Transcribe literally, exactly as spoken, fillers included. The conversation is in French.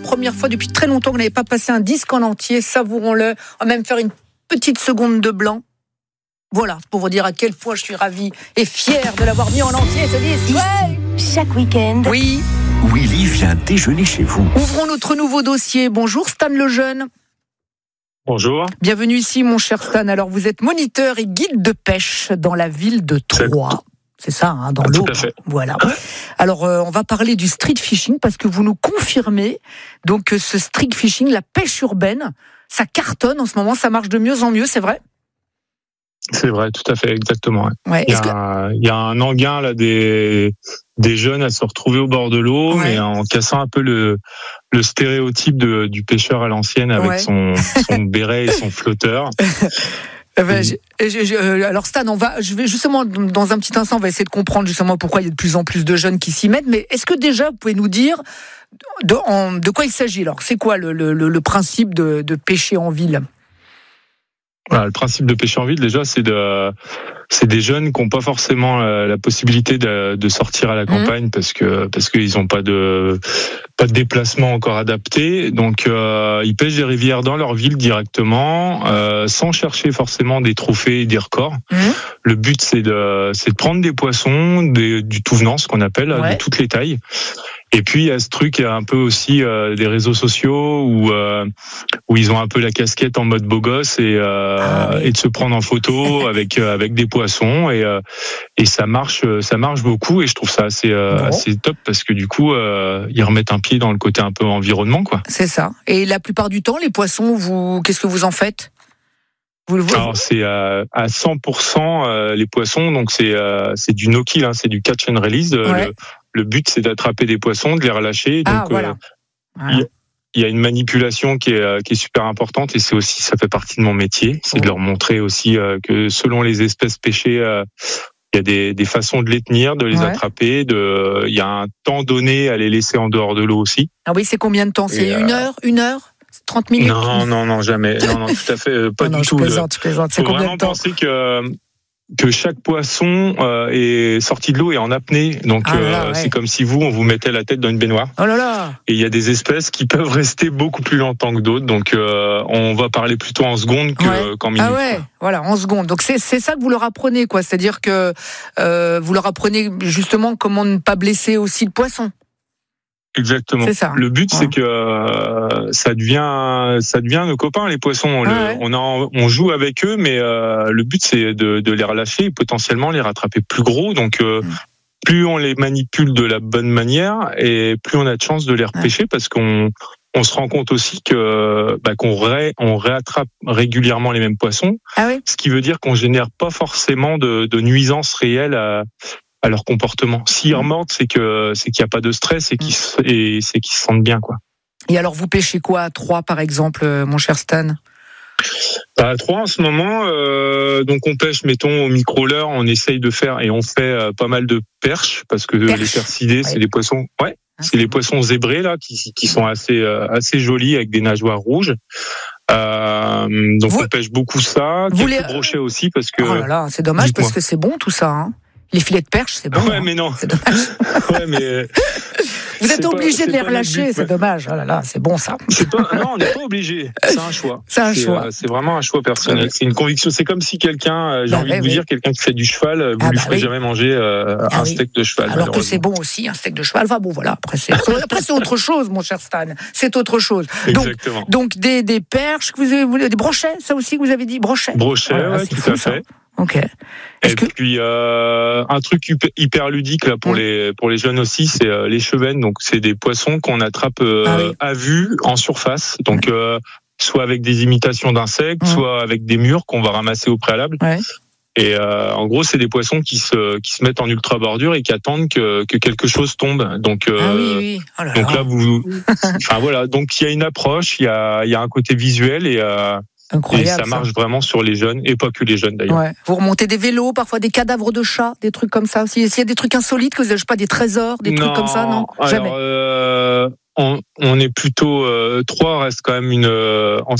première fois depuis très longtemps que vous n'avez pas passé un disque en entier. Savourons-le. On va même faire une petite seconde de blanc. Voilà, pour vous dire à quel point je suis ravie et fière de l'avoir mis en entier, ce disque. Ouais. Chaque week-end. Oui. Willy vient déjeuner chez vous. Ouvrons notre nouveau dossier. Bonjour Stan Lejeune. Bonjour. Bienvenue ici, mon cher Stan. Alors, vous êtes moniteur et guide de pêche dans la ville de Troyes. C'est ça, hein, dans ah, l'eau. Tout à fait. Voilà. Alors, euh, on va parler du street fishing parce que vous nous confirmez donc que ce street fishing, la pêche urbaine, ça cartonne en ce moment, ça marche de mieux en mieux, c'est vrai ? C'est vrai, tout à fait, exactement. Ouais. Il, y a, que... il y a un engain là des des jeunes à se retrouver au bord de l'eau, ouais. mais en cassant un peu le le stéréotype de, du pêcheur à l'ancienne avec ouais. son son béret et son flotteur. Ben, je, je, je, alors Stan, on va, je vais justement dans un petit instant, on va essayer de comprendre justement pourquoi il y a de plus en plus de jeunes qui s'y mettent. Mais est-ce que déjà vous pouvez nous dire de, en, de quoi il s'agit ? Alors, c'est quoi le, le, le principe de, de pêcher en ville ? Voilà, le principe de pêcher en ville, déjà, c'est de, c'est des jeunes qui n'ont pas forcément la, la possibilité de, de sortir à la campagne mmh. parce que parce qu'ils n'ont pas de pas de déplacement encore adapté. Donc, euh, ils pêchent des rivières dans leur ville directement, euh, sans chercher forcément des trophées et des records. Mmh. Le but, c'est de c'est de prendre des poissons, des, du tout venant, ce qu'on appelle, ouais. de toutes les tailles. Et puis il y a ce truc, il y a un peu aussi euh, des réseaux sociaux où euh, où ils ont un peu la casquette en mode beau gosse et euh, ah oui. et de se prendre en photo avec euh, avec des poissons et euh, et ça marche ça marche beaucoup et je trouve ça assez euh, bon. assez top parce que du coup euh, ils remettent un pied dans le côté un peu environnement quoi. C'est ça. Et la plupart du temps les poissons, vous qu'est-ce que vous en faites ? Vous le voyez ? Alors c'est à, à cent pour cent euh, les poissons, donc c'est euh, c'est du no kill, hein, c'est du catch and release. Ouais. Le, le but c'est d'attraper des poissons, de les relâcher. Donc, ah voilà. Euh, voilà. Il y a une manipulation qui est qui est super importante et c'est aussi ça fait partie de mon métier, c'est oh. de leur montrer aussi euh, que selon les espèces pêchées, euh, il y a des des façons de les tenir, de les ouais. attraper. De il y a un temps donné à les laisser en dehors de l'eau aussi. Ah oui, c'est combien de temps ? C'est et une euh, heure, une heure ? trente minutes ? Non, non, non, jamais. Non, non, tout à fait, pas non, du non, tout. Je plaisante, je plaisante. C'est faut combien vraiment de temps ? penser que que chaque poisson euh, est sorti de l'eau et en apnée. Donc ah là là, euh, ouais. c'est comme si vous, on vous mettait la tête dans une baignoire. Oh là là. Et il y a des espèces qui peuvent rester beaucoup plus longtemps que d'autres. Donc euh, on va parler plutôt en secondes que, ouais. qu'en minutes. Ah ouais, quoi. Voilà, en secondes. Donc c'est c'est ça que vous leur apprenez, quoi. C'est-à-dire que euh, vous leur apprenez justement comment ne pas blesser aussi le poisson. Exactement. C'est ça. Le but, ouais. c'est que euh, ça devient, ça devient nos copains, les poissons. On, ah le, ouais. on, a, on joue avec eux, mais euh, le but, c'est de, de les relâcher et potentiellement les rattraper plus gros. Donc, euh, mmh. plus on les manipule de la bonne manière et plus on a de chances de les repêcher ouais. parce qu'on on se rend compte aussi que bah, qu'on ré, on réattrape régulièrement les mêmes poissons. Ah oui. Ce qui veut dire qu'on génère pas forcément de, de nuisances réelles à à leur comportement. S'ils remordent, c'est que c'est qu'il n'y a pas de stress et qu'ils et c'est qu'ils se sentent bien, quoi. Et alors, vous pêchez quoi à Troyes, par exemple, mon cher Stan ? À Troyes, en ce moment, euh, donc on pêche, mettons, au micro-leurre, on essaye de faire et on fait euh, pas mal de perches parce que Perche. les percidés, ouais. c'est des poissons, ouais, ah, c'est, c'est les poissons zébrés là qui qui sont assez euh, assez jolis avec des nageoires rouges. Euh, donc vous, on pêche beaucoup ça, quelques les... brochets aussi parce que. Oh là là, c'est dommage Dites-moi. parce que c'est bon tout ça. Hein. Les filets de perche, c'est bon. Ouais, hein. mais non. C'est dommage. ouais, mais. Vous êtes obligé de les relâcher, but, c'est ouais. dommage. Oh là là, c'est bon ça. C'est pas, non, on n'est pas obligé. C'est un choix. C'est un c'est, choix. Euh, c'est vraiment un choix personnel. Ouais. C'est une conviction. C'est comme si quelqu'un, euh, j'ai bah, envie ouais, de vous oui. dire, quelqu'un qui fait du cheval, vous ah, lui bah, ferez oui. jamais manger euh, ah, un oui. steak de cheval. Alors que c'est bon aussi, un steak de cheval. Enfin bon, voilà. Après, c'est, après, c'est autre chose, mon cher Stan. C'est autre chose. Donc, Exactement. Donc, des, des perches, que vous avez, des brochets, ça aussi que vous avez dit, brochets. Brochets, oh là, ouais, tout fou, à fait. Ça. Ok. Est-ce Et que... puis euh, un truc hyper ludique là pour mmh. les pour les jeunes aussi, c'est euh, les chevennes. Donc c'est des poissons qu'on attrape euh, ah oui. à vue en surface. Donc mmh. euh, soit avec des imitations d'insectes, mmh. soit avec des murs qu'on va ramasser au préalable. Ouais. Et euh, en gros, c'est des poissons qui se qui se mettent en ultra bordure et qui attendent que que quelque chose tombe. Donc euh, ah oui, oui. Oh là donc là, là vous, enfin voilà. Donc il y a une approche, il y a il y a un côté visuel et euh, Incroyable, et ça marche ça. vraiment sur les jeunes, et pas que les jeunes d'ailleurs. Ouais. Vous remontez des vélos, parfois des cadavres de chats, des trucs comme ça aussi. Est-ce qu'il y a des trucs insolites, que vous avez, je sais pas, des trésors, des non, trucs comme ça, non alors, Jamais. Euh, on, on est plutôt... Euh, Troyes reste quand même une... Euh,